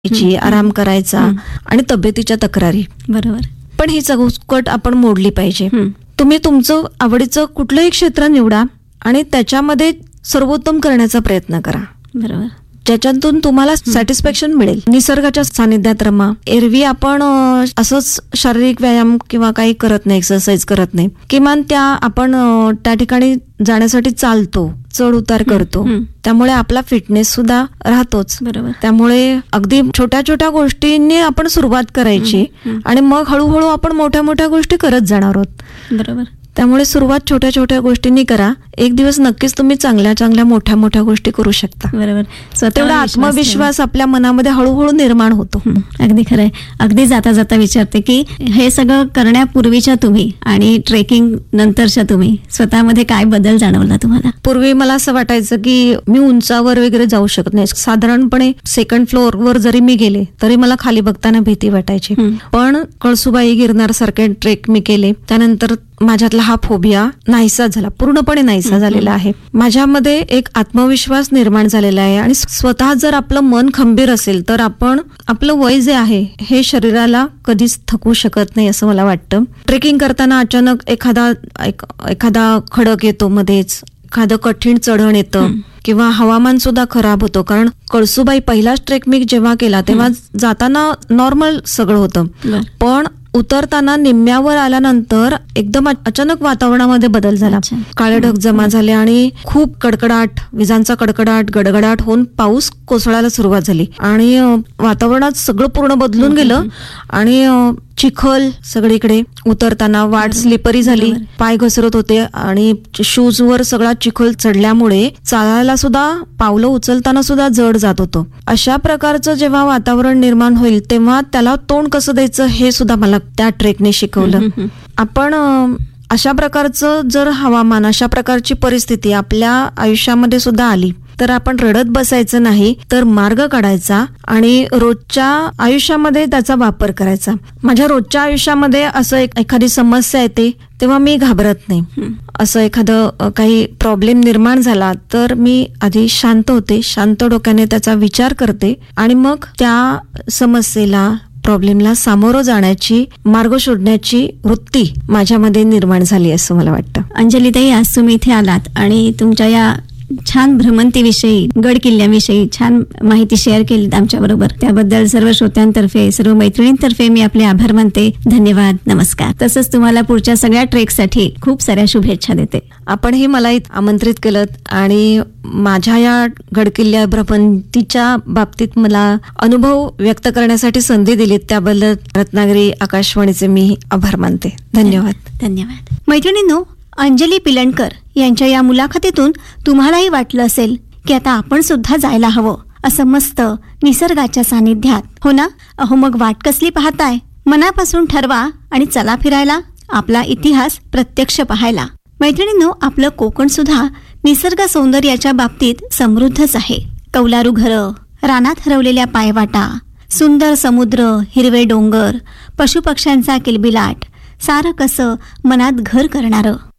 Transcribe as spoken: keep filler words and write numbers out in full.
ची आराम करायचा आणि तब्येतीच्या तक्रारी. बरोबर. पण ही चौकट आपण मोडली पाहिजे. तुम्ही तुमचं आवडीचं कुठलंही क्षेत्र निवडा आणि त्याच्यामध्ये सर्वोत्तम करण्याचा प्रयत्न करा. बरोबर. ज्याच्यातून तुम्हाला सॅटिस्फॅक्शन मिळेल. निसर्गाच्या सानिध्यात रमा. एरवी आपण असंच शारीरिक व्यायाम किंवा काही करत नाही, एक्सरसाइज करत नाही. किमान त्या आपण त्या ठिकाणी जाण्यासाठी चालतो, चढ उतार करतो, त्यामुळे आपला फिटनेस सुद्धा राहतोच. बरोबर. त्यामुळे अगदी छोट्या छोट्या गोष्टींनी आपण सुरुवात करायची आणि मग हळूहळू आपण मोठ्या मोठ्या गोष्टी करत जाणार आहोत. बरोबर. त्यामुळे सुरुवात छोट्या छोट्या गोष्टींनी करा. एक दिवस नक्कीच तुम्ही चांगल्या चांगल्या मोठ्या मोठ्या गोष्टी करू शकता. बरोबर. तेवढा आत्मविश्वास आपल्या मनामध्ये हळूहळू निर्माण होतो. अगदी खरंय. अगदी जाता जाता विचारते की हे सगळं करण्यापूर्वीच्या तुम्ही आणि ट्रेकिंग नंतरच्या तुम्ही स्वतःमध्ये काय बदल जाणवला तुम्हाला? पूर्वी मला असं वाटायचं की मी उंचावर वगैरे जाऊ शकत नाही. साधारणपणे सेकंड फ्लोअर वर जरी मी गेले तरी मला खाली बघताना भीती वाटायची. पण कळसुबाई गिरनार सारखे ट्रेक मी केले त्यानंतर माझ्यातला हा फोबिया नाहीसा झाला, पूर्णपणे नाहीसा झालेला आहे. माझ्यामध्ये एक आत्मविश्वास निर्माण झालेला आहे आणि स्वतः जर आपलं मन खंबीर असेल तर आपण आपलं वय जे आहे हे शरीराला कधीच थकवू शकत नाही असं मला वाटतं. ट्रेकिंग करताना अचानक एखादा एक, एखादा खडक येतो, मध्येच एखादं कठीण चढण येतं किंवा हवामान सुद्धा खराब होतं. कारण कळसुबाई पहिलाच ट्रेक मी जेव्हा केला तेव्हा जाताना नॉर्मल सगळं होतं, पण उतरताना निम्म्यावर आल्यानंतर एकदम अचानक वातावरणामध्ये बदल झाला. काळे ढग जमा झाले आणि खूप कडकडाट, विजांचा कडकडाट, गडगडाट होऊन पाऊस कोसळायला सुरुवात झाली आणि वातावरणात सगळं पूर्ण बदलून गेलं आणि चिखल सगळीकडे. उतरताना वाट स्लिपरी झाली, पाय घसरत होते आणि शूज वर सगळा चिखल चढल्यामुळे चालायला सुद्धा, पावलं उचलताना सुद्धा जड जात होतं. अशा प्रकारचं जेव्हा वातावरण निर्माण होईल तेव्हा त्याला तोंड कसं द्यायचं हे सुद्धा मला त्या ट्रेकने शिकवलं. आपण अशा प्रकारचं जर हवामान, अशा प्रकारची परिस्थिती आपल्या आयुष्यामध्ये सुद्धा आली तर आपण रडत बसायचं नाही, तर मार्ग काढायचा आणि रोजच्या आयुष्यामध्ये त्याचा वापर करायचा. माझ्या रोजच्या आयुष्यामध्ये असं एक एखादी समस्या येते तेव्हा मी घाबरत नाही. असं एखादं काही प्रॉब्लेम निर्माण झाला तर मी आधी शांत होते, शांत डोक्याने त्याचा विचार करते आणि मग त्या समस्येला, प्रॉब्लेमला सामोरं जाण्याची, मार्ग शोधण्याची वृत्ती माझ्यामध्ये निर्माण झाली असं मला वाटतं. अंजलीताई, आज तुम्ही इथे आलात आणि तुमच्या या छान भ्रमंतीविषयी, गड किल्ल्याविषयी छान माहिती शेअर केली आमच्या बरोबर. त्याबद्दल सर्व श्रोत्यांतर्फे, सर्व मैत्रिणींतर्फे मी आपले आभार मानते. धन्यवाद. नमस्कार. तसंच तुम्हाला पुढच्या सगळ्या ट्रेकसाठी खूप साऱ्या शुभेच्छा देते. आपणही मला आमंत्रित केलं आणि माझ्या या गडकिल्ल्या भ्रमंतीच्या बाबतीत मला अनुभव व्यक्त करण्यासाठी संधी दिली त्याबद्दल रत्नागिरी आकाशवाणीचे मी आभार मानते. धन्यवाद. धन्यवाद. मैत्रिणींनो, अंजली पिलणकर यांच्या या मुलाखतीतून तुम्हालाही वाटलं असेल की आता आपण सुद्धा जायला हवं असं मस्त निसर्गाच्या सानिध्यात. हो ना? अहो मग वाट कसली पाहताय? मनापासून ठरवा आणि चला फिरायला, आपला इतिहास प्रत्यक्ष पाहायला. मैत्रिणींनो, आपलं कोकण सुद्धा निसर्ग सौंदर्याच्या बाबतीत समृद्धच आहे. कौलारू घरं, रानात हरवलेल्या पायवाटा, सुंदर समुद्र, हिरवे डोंगर, पशुपक्ष्यांचा किलबिलाट, सारं कसं मनात घर करणारं.